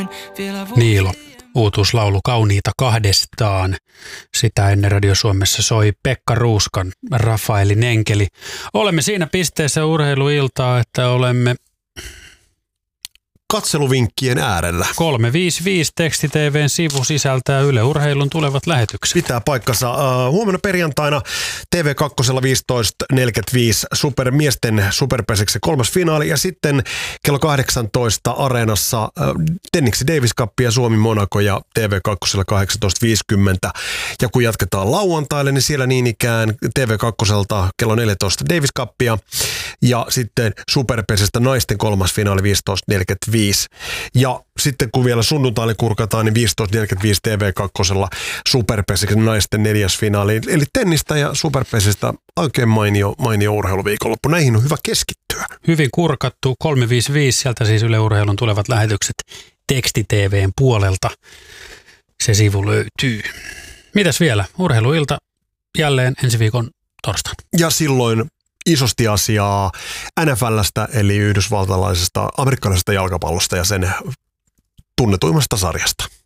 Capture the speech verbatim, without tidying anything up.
Niilo, uutuuslaulu Kauniita kahdestaan. Sitä ennen Radio Suomessa soi Pekka Ruuskan Rafaelin enkeli. Olemme siinä pisteessä urheiluiltaa, että olemme katseluvinkkien äärellä. kolme viisi viisi Teksti T V:n sivu sisältää Yle Urheilun tulevat lähetykset. Pitää paikkansa. Uh, huomenna perjantaina T V kaksi viisitoista neljäkymmentäviisi supermiesten superpesiksen kolmas finaali ja sitten kello kahdeksantoista Areenassa uh, Tenniksi Davis Cup ja Suomi Monaco ja T V kaksi kahdeksantoista viisikymmentä. Ja kun jatketaan lauantaille, niin siellä niin ikään T V kaksi kello neljätoista Davis Cupia ja sitten superpesistä naisten kolmas finaali viisitoista neljäkymmentäviisi. Ja sitten kun vielä sunnuntaille kurkataan, niin viisitoista neljäkymmentäviisi T V kaksi superpesiksen naisten neljäs finaali. Eli tennistä ja superpesistä oikein mainio, mainio urheiluviikonloppu. Näihin on hyvä keskittyä. Hyvin kurkattu. kolme viisi viisi, sieltä siis Yle Urheilun tulevat lähetykset Teksti T V:n puolelta. Se sivu löytyy. Mitäs vielä? Urheiluilta jälleen ensi viikon torstaina. Ja silloin isosti asiaa N F L:stä eli yhdysvaltalaisesta, amerikkalaisesta jalkapallosta ja sen tunnetuimmasta sarjasta.